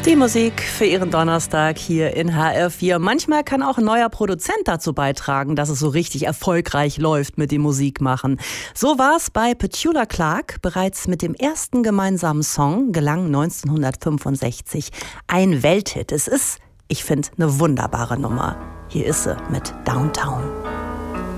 Die Musik für Ihren Donnerstag hier in HR4. Manchmal kann auch ein neuer Produzent dazu beitragen, dass es so richtig erfolgreich läuft mit dem Musikmachen. So war es bei Petula Clark. Bereits mit dem ersten gemeinsamen Song gelang 1965 ein Welthit. Es ist, ich finde, eine wunderbare Nummer. Hier ist sie mit Downtown.